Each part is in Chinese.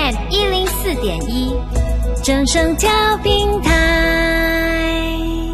FM104.1，正声调频台。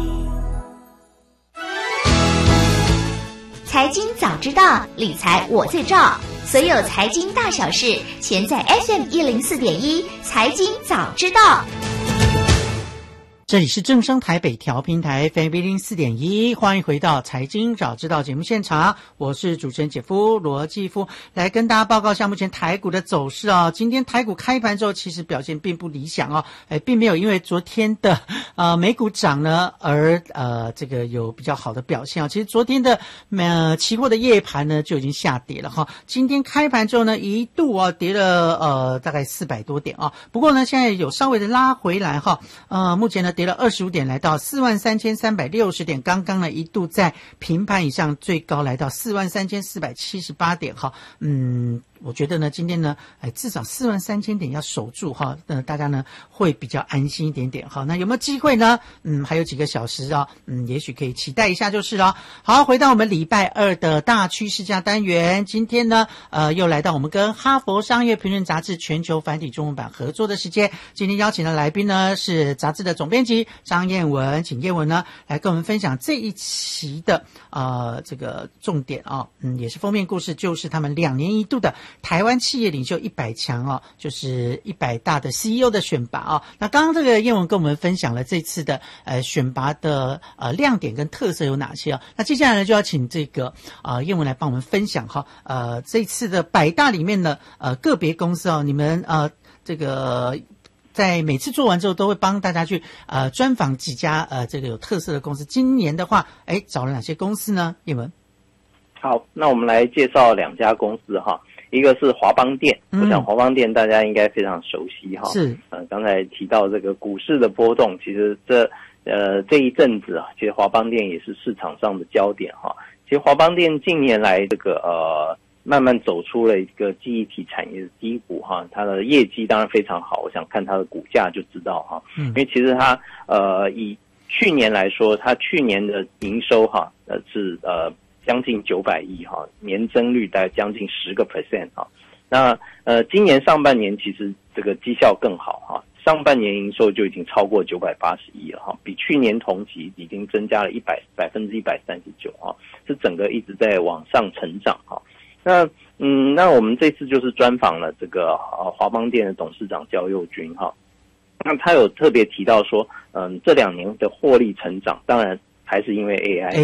财经早知道，理财我最照。所有财经大小事，全在 FM104.1财经早知道。 这里是正声台北调频台 FM104.1，欢迎回到财经早知道节目现场，我是主持人姐夫罗继夫，来跟大家报告一下目前台股的走势啊。今天台股开盘之后，其实表现并不理想哦，并没有因为昨天的美股涨呢而这个有比较好的表现啊。其实昨天的期货的夜盘呢就已经下跌了哈，今天开盘之后呢一度跌了大概400多点啊，不过呢现在有稍微的拉回来哈，目前呢跌了25点，来到43360点，刚刚呢一度在平盘以上，最高来到43478点哈。我觉得呢今天呢至少43000点要守住哈，大家呢会比较安心一点点哈。那有没有机会呢？还有几个小时啊，也许可以期待一下就是了。好，回到我们礼拜二的大趋势价单元，今天呢又来到我们跟哈佛商业评论杂志全球繁体中文版合作的时间。今天邀请的来宾呢是杂志的总编辑张燕文，请燕文呢来跟我们分享这一期的这个重点啊，也是封面故事，就是他们2年一度的台湾企业领袖100强哦，就是100大的 CEO 的选拔哦。那刚刚这个燕文跟我们分享了这次的选拔的亮点跟特色有哪些哦。那接下来呢就要请这个燕文来帮我们分享哈，这次的100大里面的个别公司哦，你们这个在每次做完之后都会帮大家去专访几家这个有特色的公司。今年的话找了哪些公司呢？燕文。 好，那我们来介绍2家公司哈，一个是华邦电，我想华邦电大家应该非常熟悉哈。是，刚才提到这个股市的波动，其实这一阵子啊，其实华邦电也是市场上的焦点哈。其实华邦电近年来这个慢慢走出了一个记忆体产业的低谷哈，它的业绩当然非常好，我想看它的股价就知道哈。因为其实它以去年来说，它去年的营收哈是将近900亿哈，年增率大概将近10% 哈。那今年上半年其实这个绩效更好哈，上半年营收就已经超过980亿了哈，比去年同期已经增加了139%哈，是整个一直在往上成长哈。那我们这次就是专访了这个华邦电的董事长焦佑军哈，那他有特别提到说，这2年的获利成长，当然还是因为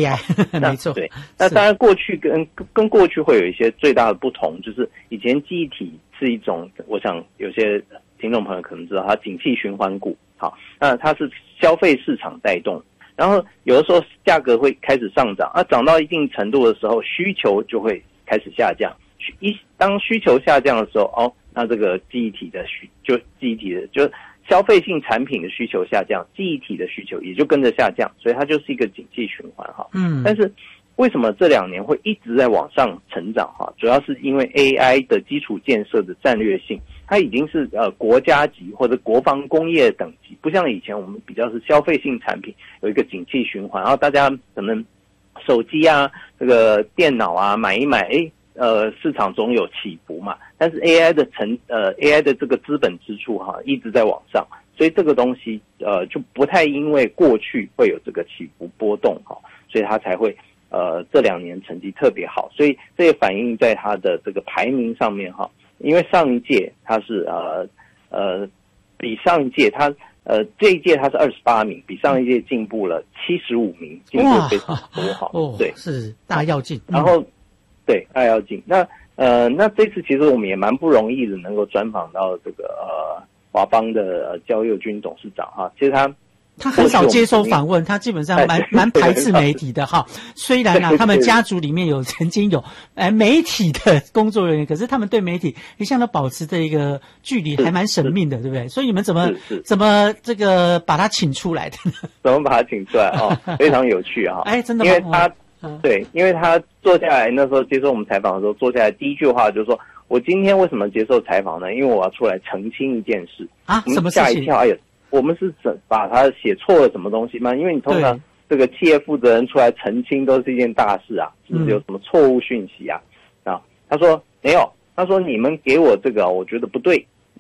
AI 没错。 对，那当然过去跟过去会有一些最大的不同，就是以前记忆体是一种，我想有些听众朋友可能知道，它景气循环股，好，那它是消费市场带动，然后有的时候价格会开始上涨，涨到一定程度的时候，需求就会开始下降。当需求下降的时候，那这个记忆体的消费性产品的需求下降，记忆体的需求也就跟着下降，所以它就是一个景气循环哈。但是为什么这2年会一直在往上成长哈？主要是因为 AI 的基础建设的战略性，它已经是国家级或者国防工业等级，不像以前我们比较是消费性产品有一个景气循环，然后大家可能手机啊、这个电脑啊买一买，市场总有起伏嘛。但是 AI 的这个资本支出哈一直在往上，所以这个东西就不太因为过去会有这个起伏波动哈，所以它才会这2年成绩特别好，所以这也反映在它的这个排名上面哈。因为上一届它是比上一届它这一届它是28名，比上一届进步了75名，进步非常多哈。对， 是大跃进。 然后对大跃进。那这次其实我们也蛮不容易的，能够专访到这个华邦的焦佑军董事长哈。其实他很少接受访问，他基本上蛮排斥媒体的哈。虽然他们家族里面曾经有媒体的工作人员，可是他们对媒体一向都保持着一个距离，还蛮神秘的，对不对？所以你们怎么这个把他请出来的？ 怎么把他请出来非常有趣哈。 真的吗？ 因为他对，因为他坐下来那时候接受我们采访的时候，坐下来第一句话就是说，我今天为什么接受采访呢？因为我要出来澄清一件事啊。什么事情？吓一跳，我们是把他写错了什么东西吗？因为你通常这个企业负责人出来澄清都是一件大事啊，是不是有什么错误讯息啊？他说没有，他说你们给我这个我觉得不对，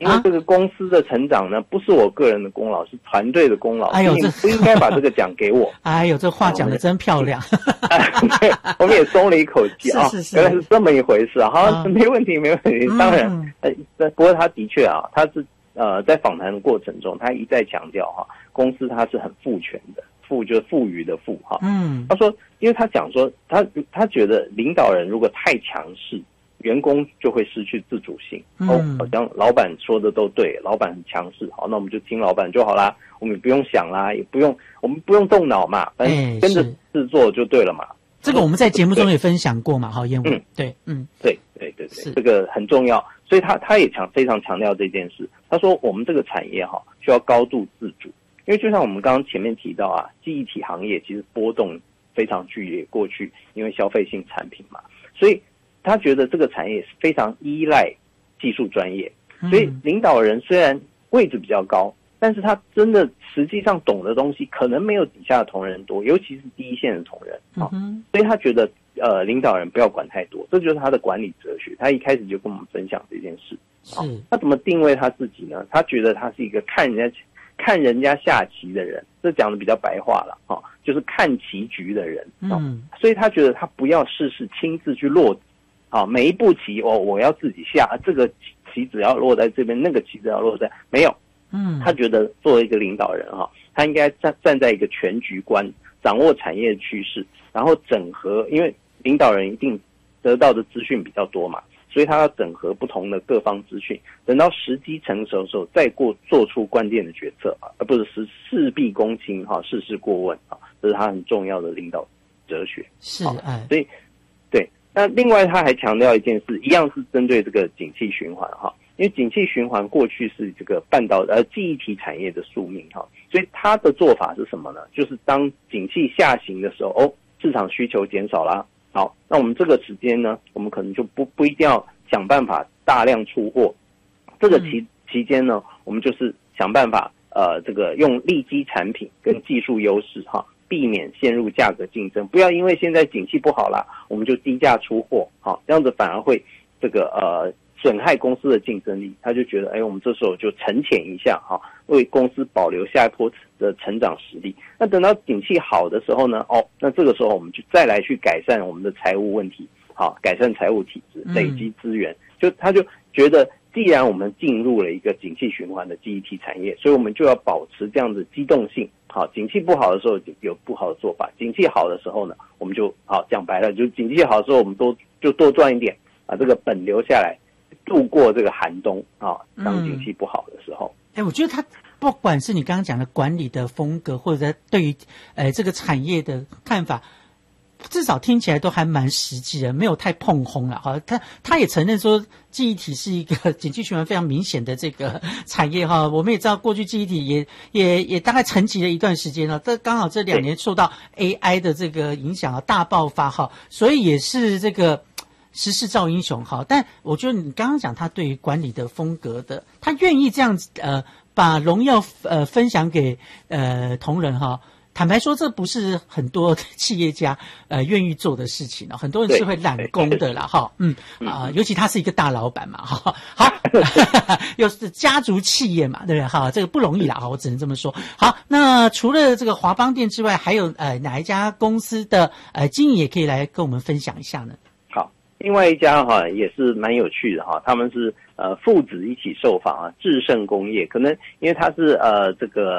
因为这个公司的成长呢，不是我个人的功劳，是团队的功劳。 哎呦，这不应该把这个奖给我。 哎呦，这话讲得真漂亮。 对，我们也松了一口气啊， 是原来是这么一回事啊。好，没问题，没问题。当然，不过他的确啊，他是在访谈的过程中，他一再强调哈，公司他是很赋权的，赋就是富余的富哈。他说，因为他讲说，他觉得领导人如果太强势，员工就会失去自主性。好像老板说的都对，老板很强势，好，那我们就听老板就好啦，我们也不用想啦，我们不用动脑嘛，反正跟着制作就对了嘛。 这个我们在节目中也分享过嘛，哈，燕文，对， 对，这个很重要，所以他也非常强调这件事。他说我们这个产业哈需要高度自主，因为就像我们刚刚前面提到啊，记忆体行业其实波动非常剧烈，过去因为消费性产品嘛，所以他觉得这个产业是非常依赖技术专业，所以领导人虽然位置比较高，但是他真的实际上懂的东西可能没有底下的同仁多，尤其是第一线的同仁所以他觉得领导人不要管太多，这就是他的管理哲学。他一开始就跟我们分享这件事。他怎么定位他自己呢？他觉得他是一个看人家下棋的人，这讲的比较白话了就是看棋局的人所以他觉得他不要事事亲自去落子每一步棋我要自己下，这个棋子要落在这边，那个棋子要落在没有。他觉得作为一个领导人他应该站在一个全局观，掌握产业趋势，然后整合，因为领导人一定得到的资讯比较多嘛，所以他要整合不同的各方资讯，等到时机成熟的时候再做出关键的决策而不是事必躬亲事事过问这是他很重要的领导哲学。 是所以对。那另外他还强调一件事，一样是针对这个景气循环因为景气循环过去是这个记忆体产业的宿命所以他的做法是什么呢？就是当景气下行的时候市场需求减少啦，好，那我们这个时间呢，我们可能就不一定要想办法大量出货，这个期间呢，我们就是想办法这个用利基产品跟技术优势避免陷入价格竞争，不要因为现在景气不好啦，我们就低价出货这样子反而会这个损害公司的竞争力。他就觉得我们这时候就沉潜一下为公司保留下一波的成长实力。那等到景气好的时候呢那这个时候我们就再来去改善我们的财务问题改善财务体制，累积资源。他就觉得既然我们进入了一个景气循环的记忆体产业，所以我们就要保持这样的机动性。景气不好的时候有不好的做法，景气好的时候呢，我们就讲白了，就景气好的时候我们就多赚一点，把这个本留下来，度过这个寒冬当景气不好的时候。 我觉得他不管是你刚刚讲的管理的风格，或者对于这个产业的看法，至少听起来都还蛮实际的，没有太碰轰了。他也承认说记忆体是一个景气循环非常明显的这个产业我们也知道过去记忆体也大概沉寂了一段时间了，这刚好这2年受到 AI 的这个影响大爆发所以也是这个时势造英雄但我觉得你刚刚讲他对于管理的风格的，他愿意这样子把荣耀分享给同仁坦白说，这不是很多企业家愿意做的事情很多人是会揽功的啦尤其他是一个大老板嘛好又是家族企业嘛，对不对这个不容易啦我只能这么说。好，那除了这个华邦电之外，还有哪一家公司的经营也可以来跟我们分享一下呢？ 好，另外一家也是蛮有趣的他们是父子一起受访智胜工业，可能因为他是这个